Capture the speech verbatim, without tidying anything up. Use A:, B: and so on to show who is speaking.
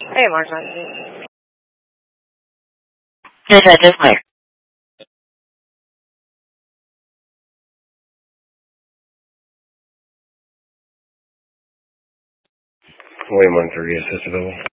A: Hey, Marshall.
B: Yes, I just like.
C: William one thirty, assist available.